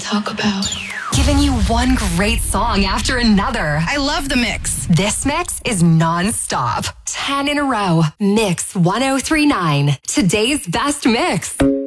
talk about. Giving you one great song after another. I love the mix. This mix is non-stop. 10 in a row. Mix 1039. Today's best mix.